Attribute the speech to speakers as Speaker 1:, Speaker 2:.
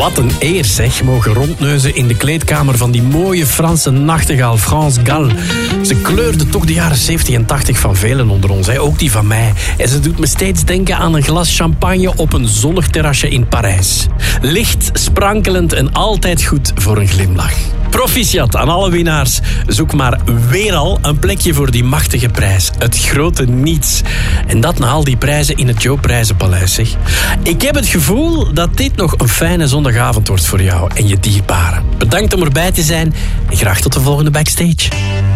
Speaker 1: Wat een eer zeg, mogen rondneuzen in de kleedkamer van die mooie Franse nachtegaal France Gall. Ze kleurde toch de jaren 70 en 80 van velen onder ons, hè? Ook die van mij. En ze doet me steeds denken aan een glas champagne op een zonnig terrasje in Parijs. Licht, sprankelend en altijd goed voor een glimlach. Proficiat aan alle winnaars. Zoek maar weer al een plekje voor die machtige prijs. Het grote niets. En dat na al die prijzen in het Joop Prijzenpaleis, zeg. Ik heb het gevoel dat dit nog een fijne zondagavond wordt voor jou en je dierbaren. Bedankt om erbij te zijn en graag tot de volgende Backstage.